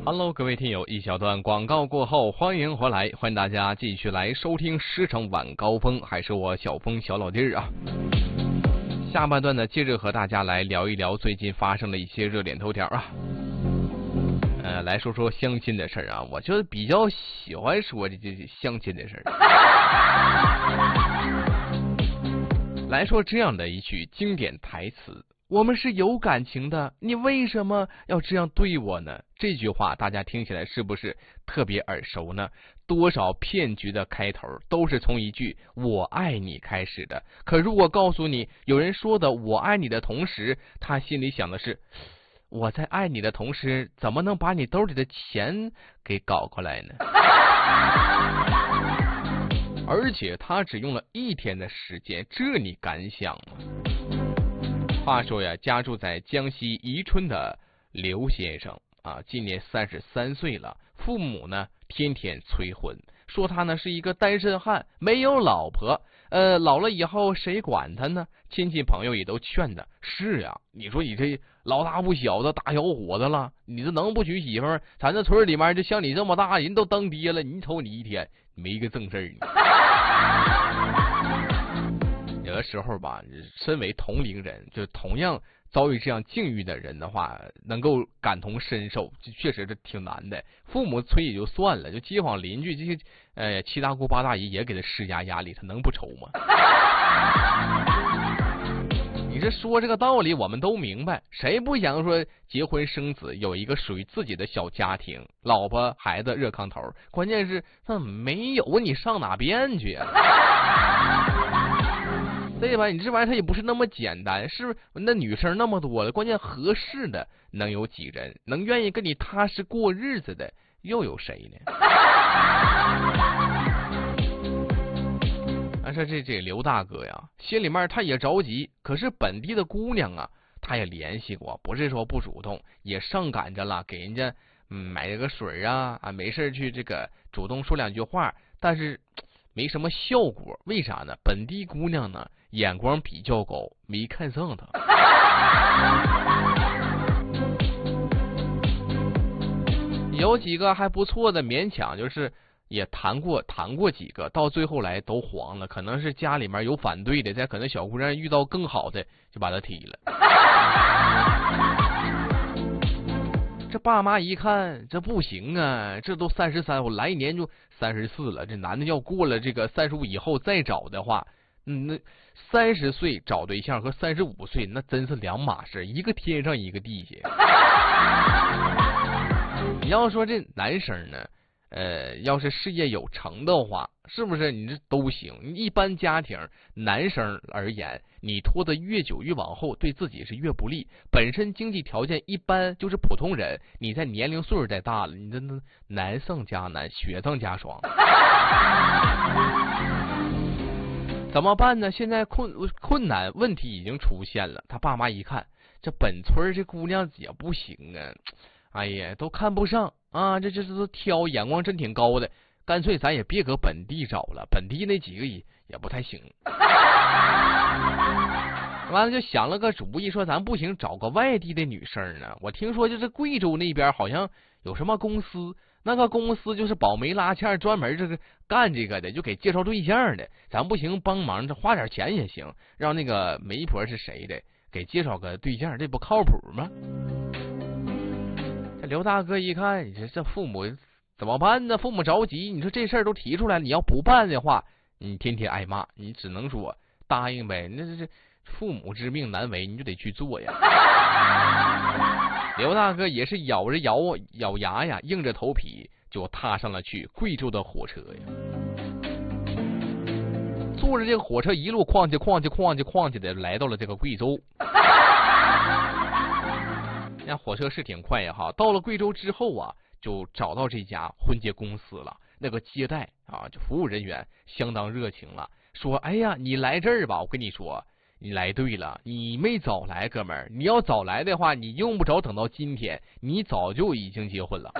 Hello，各位听友，一小段广告过后，欢迎回来，欢迎大家继续来收听狮城晚高峰，还是我小峰小老弟儿啊。下半段呢，接着和大家来聊一聊最近发生的一些热点头条啊。来说说相亲的事儿啊，我就比较喜欢说这相亲的事儿。来说这样的一句经典台词。我们是有感情的，你为什么要这样对我呢？这句话大家听起来是不是特别耳熟呢？多少骗局的开头都是从一句我爱你开始的。可如果告诉你有人说的我爱你的同时，他心里想的是我在爱你的同时，怎么能把你兜里的钱给搞过来呢？而且他只用了1天的时间，这你敢想吗？话说呀，家住在江西宜春的刘先生啊，今年33岁了，父母呢天天催婚，说他呢是一个单身汉，没有老婆，老了以后谁管他呢？亲戚朋友也都劝他，是呀，你说你这老大不小的大小伙子了，你这能不娶媳妇儿？咱这村里面就像你这么大人都当爹了，你瞅你一天没个正事儿呢。有的时候吧，身为同龄人，就同样遭遇这样境遇的人的话，能够感同身受，就确实是挺难的。父母催也就算了，就街坊邻居这些七大姑八大姨也给他施加压力，他能不愁吗？你这说这个道理我们都明白，谁不想说结婚生子，有一个属于自己的小家庭，老婆孩子热炕头，关键是那没有你上哪边去啊？对吧？你这玩意儿它也不是那么简单，是不是？那女生那么多了，关键合适的能有几人？能愿意跟你踏实过日子的又有谁呢？但是这刘大哥呀，心里面他也着急，可是本地的姑娘啊，他也联系过，不是说不主动，也上赶着了，给人家买这个水啊，没事去这个主动说两句话，但是没什么效果。为啥呢？本地姑娘呢眼光比较高，没看上他。有几个还不错的，勉强就是也谈过几个，到最后来都黄了。可能是家里面有反对的，再可能小姑娘遇到更好的就把他踢了。这爸妈一看这不行啊，这都33，我来一年就34了，这男的要过了这个35以后再找的话，那30岁找对象和35岁那真是两码事，一个天上一个地下。你要说这男生呢，要是事业有成的话，是不是你这都行？一般家庭男生而言，你拖得越久越往后，对自己是越不利。本身经济条件一般，就是普通人，你在年龄岁数再大了，你这难上加难，雪上加霜。怎么办呢？现在困难问题已经出现了。他爸妈一看，这本村这姑娘也不行啊，哎呀，都看不上啊，这都挑，眼光真挺高的。干脆咱也别搁本地找了，本地那几个也不太行。完了就想了个主意，说咱不行，找个外地的女生呢。我听说就是贵州那边好像有什么公司，那个公司就是保媒拉纤，专门这个干这个的，就给介绍对象的。咱不行，帮忙这花点钱也行，让那个媒婆是谁的给介绍个对象，这不靠谱吗？这刘大哥一看，你说这父母怎么办呢？父母着急，你说这事儿都提出来了，你要不办的话，你天天挨骂，你只能说答应呗。那这父母之命难违，你就得去做呀。刘大哥也是咬牙呀，硬着头皮就踏上了去贵州的火车呀。坐着这个火车一路哐叽的来到了这个贵州。那火车是挺快呀哈，到了贵州之后啊，就找到这家婚介公司了。那个接待啊，就服务人员相当热情了，说：“哎呀，你来这儿吧，我跟你说，你来对了，你没早来，哥们儿，你要早来的话，你用不着等到今天，你早就已经结婚了。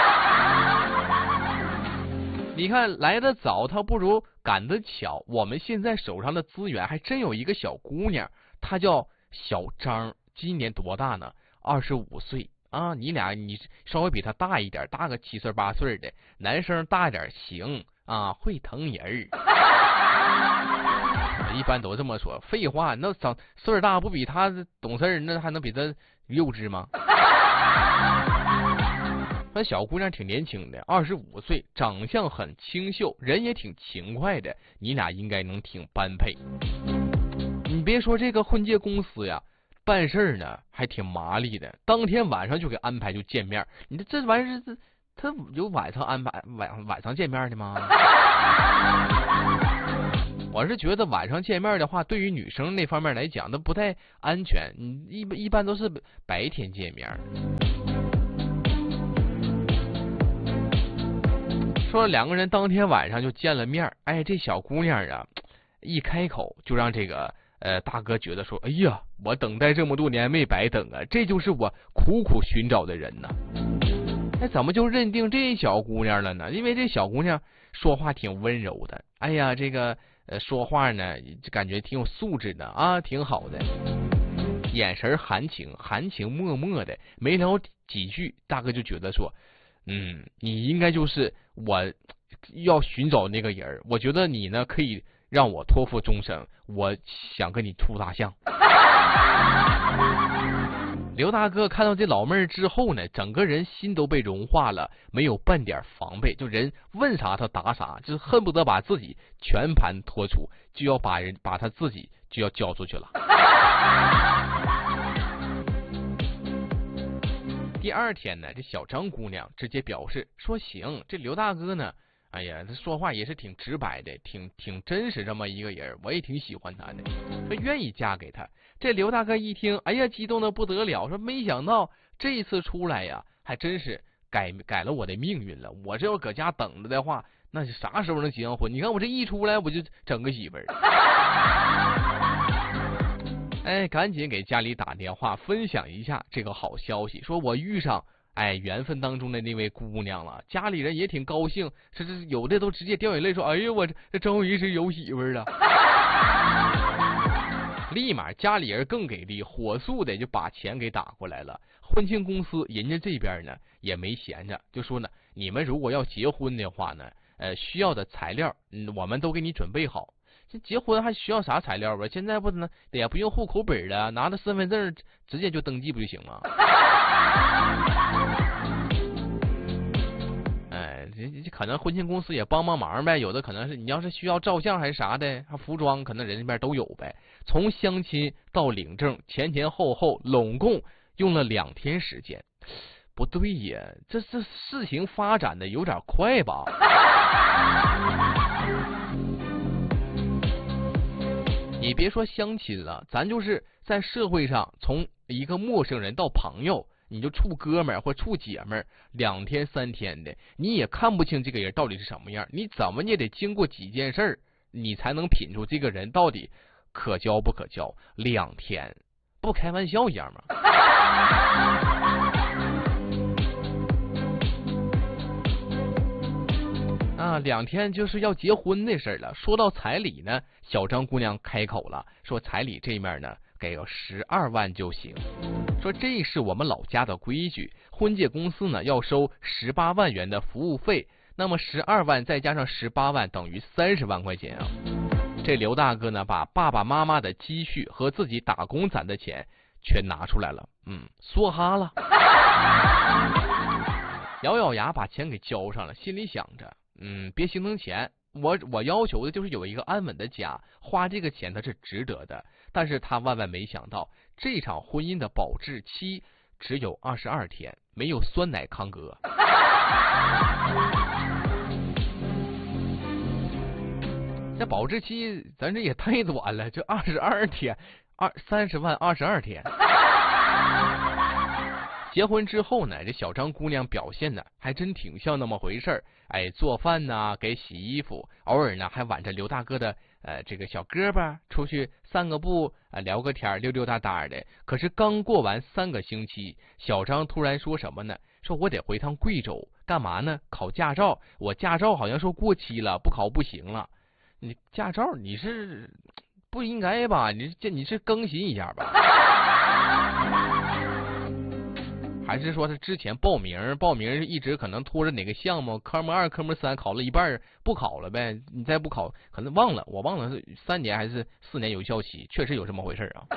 你看来的早，他不如赶得巧。我们现在手上的资源还真有一个小姑娘，她叫小张，今年多大呢？25岁。” 啊，你稍微比他大一点，大个7岁8岁的男生大一点行啊，会疼人一般都这么说。废话，那岁数大不比他懂事，那还能比他幼稚吗？那小姑娘挺年轻的，25岁，长相很清秀，人也挺勤快的，你俩应该能挺般配。你别说这个婚介公司呀，办事儿呢还挺麻利的，当天晚上就给安排就见面。你这玩意儿是他有晚上安排晚上见面的吗？我是觉得晚上见面的话，对于女生那方面来讲，那不太安全。你一般都是白天见面。说2个人当天晚上就见了面，哎，这小姑娘啊，一开口就让这个大哥觉得说，哎呀，我等待这么多年没白等啊，这就是我苦苦寻找的人呐。哎，怎么就认定这小姑娘了呢？因为这小姑娘说话挺温柔的，哎呀，这个说话呢，感觉挺有素质的啊，挺好的。眼神含情脉脉的，没聊几句，大哥就觉得说，你应该就是我要寻找那个人，我觉得你呢可以让我托付终生，我想跟你处大象。刘大哥看到这老妹儿之后呢，整个人心都被融化了，没有半点防备，就人问啥他答啥，就恨不得把自己全盘托出，就要把他自己就要交出去了。第2天呢，这小张姑娘直接表示说行，这刘大哥呢，哎呀，他说话也是挺直白的，挺真实这么一个人，我也挺喜欢他的，说愿意嫁给他。这刘大哥一听，哎呀，激动的不得了，说没想到这一次出来呀，还真是改了我的命运了。我这要搁家等着的话，那是啥时候能结上婚？你看我这一出来，我就整个媳妇儿。哎，赶紧给家里打电话分享一下这个好消息，说我遇上缘分当中的那位姑娘了，家里人也挺高兴，这有的都直接掉眼泪说，哎呀，我这终于是有媳妇儿了。立马家里人更给力，火速的就把钱给打过来了。婚庆公司人家这边呢也没闲着，就说呢，你们如果要结婚的话呢，需要的材料我们都给你准备好。这结婚还需要啥材料吧？现在不能也不用户口本了，拿着身份证直接就登记不就行吗？这可能婚庆公司也帮忙呗，有的可能是你要是需要照相还是啥的，还服装可能人那边都有呗。从相亲到领证，前后拢共用了2天时间。不对呀，这事情发展的有点快吧？你别说相亲了，咱就是在社会上从一个陌生人到朋友，你就处哥们儿或处姐们儿，2天3天的，你也看不清这个人到底是什么样，你怎么也得经过几件事儿，你才能品出这个人到底可交不可交。2天，不开玩笑一样吗？2天就是要结婚的事了。说到彩礼呢，小张姑娘开口了，说彩礼这面呢给个12万就行，说这是我们老家的规矩，婚介公司呢要收18万元的服务费，那么12万再加上18万等于30万块钱啊。这刘大哥呢把爸爸妈妈的积蓄和自己打工攒的钱全拿出来了，梭哈了，咬咬牙把钱给交上了，心里想着别心疼钱，我要求的就是有一个安稳的家，花这个钱他是值得的。但是他万万没想到，这场婚姻的保质期只有22天，没有酸奶康哥。这保质期咱这也太短了，这22天，30万22天。结婚之后呢，这小张姑娘表现的还真挺像那么回事儿，做饭呐，给洗衣服，偶尔呢还挽着刘大哥的这个小胳膊出去散个步聊个天，溜溜达达的。可是刚过完3个星期，小张突然说什么呢？说我得回趟贵州，干嘛呢？考驾照，我驾照好像说过期了，不考不行了。你驾照你是不应该吧？你是更新一下吧？ 还是说他之前报名一直可能拖着哪个项目科目2科目3考了一半不考了呗，你再不考可能忘了，我忘了是3年还是4年有效期，确实有这么回事啊。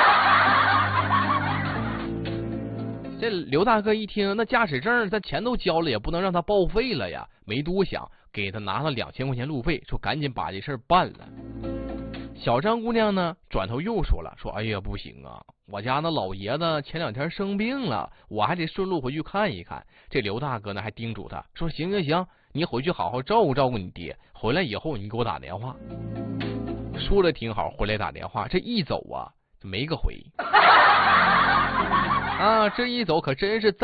这刘大哥一听，那驾驶证他钱都交了，也不能让他报废了呀，没多想，给他拿了2000块钱路费，说赶紧把这事儿办了。小张姑娘呢，转头又说了，说哎呀不行啊，我家那老爷子前2天生病了，我还得顺路回去看一看。这刘大哥呢还叮嘱他说，行，你回去好好照顾照顾你爹，回来以后你给我打电话。说的挺好，回来打电话，这一走啊没个回啊，这一走可真是